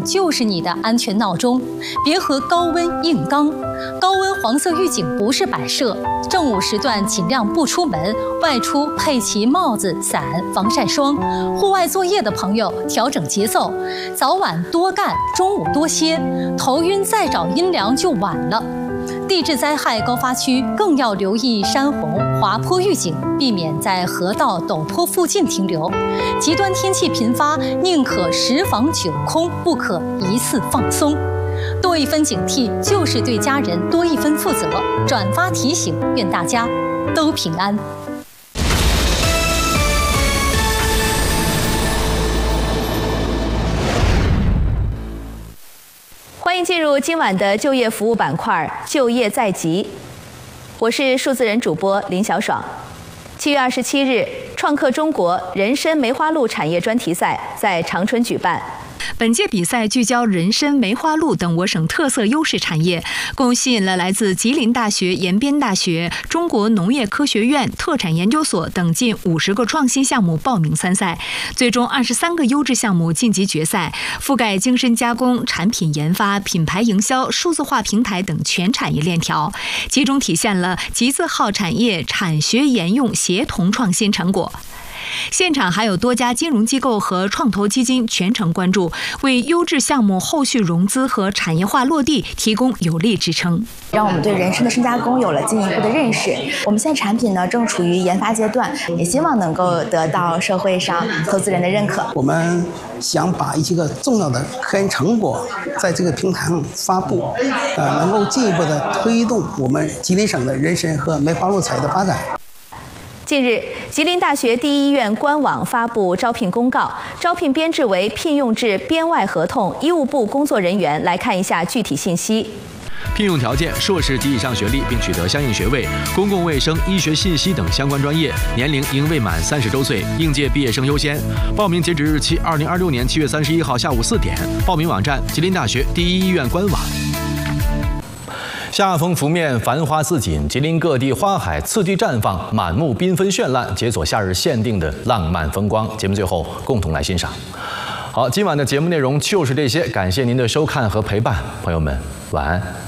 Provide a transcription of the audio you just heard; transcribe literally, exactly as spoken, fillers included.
就是你的安全闹钟，别和高温硬刚。高温黄色预警不是摆设，正午时段尽量不出门，外出配齐帽子、伞、防晒霜。户外作业的朋友调整节奏，早晚多干，中午多歇。头晕再找阴凉就晚了。地质灾害高发区更要留意山洪、滑坡预警，避免在河道、陡坡附近停留。极端天气频发，宁可十防九空，不可一次放松。多一分警惕，就是对家人多一分负责。转发提醒，愿大家都平安。 欢迎进入今晚的就业服务板块“就业在即”，我是数字人主播林小爽。七月二十七日，创客中国人参梅花鹿产业专题赛在长春举办。 本届比赛聚焦人参、梅花鹿等我省特色优势产业，共吸引了来自吉林大学、延边大学、中国农业科学院、特产研究所等近五十个创新项目报名参赛，最终二十三个优质项目晋级决赛，覆盖精深加工、产品研发、品牌营销、数字化平台等全产业链条，集中体现了集字号产业产学研用协同创新成果。现场还有多家金融机构和创投基金全程关注，为优质项目后续融资和产业化落地提供有力支撑， 让我们对人参的深加工有了进一步的认识。我们现在产品呢正处于研发阶段，也希望能够得到社会上投资人的认可。 我们想把一些个重要的科研成果在这个平台上发布，呃，能够进一步的推动我们吉林省的人参和梅花鹿产业的发展。 近日，吉林大学第一医院官网发布招聘公告，招聘编制为聘用制编外合同医务部工作人员。来看一下具体信息。 聘用条件：硕士及以上学历，并取得相应学位，公共卫生、医学信息等相关专业，年龄应未满三十周岁，应届毕业生优先。报名截止日期：二零二六年七月三十一号下午四点。报名网站：吉林大学第一医院官网。夏风拂面，繁花似锦，吉林各地花海次第绽放，满目缤纷绚烂，解锁夏日限定的浪漫风光。节目最后共同来欣赏。好，今晚的节目内容就是这些，感谢您的收看和陪伴，朋友们晚安。